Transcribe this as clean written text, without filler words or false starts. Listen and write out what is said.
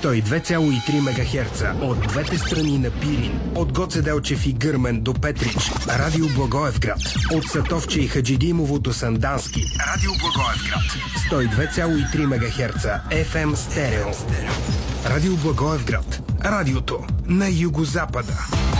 102,3 МГц от двете страни на Пирин, от Гоце Делчев и Гърмен до Петрич. Радио Благоевград, от Сатовче и Хаджидимово до Сандански. Радио Благоевград, 102,3 МГц FM стерео. Радио Благоевград, радиото на югозапада.